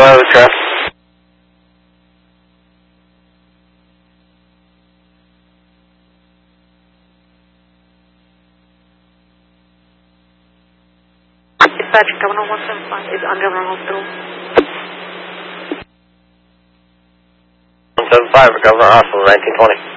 Aircraft. Dispatch, Governor 175 is on Governor Hospital. 175 for Governor Hospital, 1920.